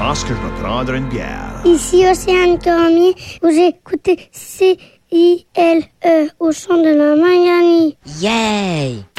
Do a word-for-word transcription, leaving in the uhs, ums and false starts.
pense que je vais prendre une bière. Ici, Océane Cormier, vous écoutez C I L E au son de la Manganie. Yay!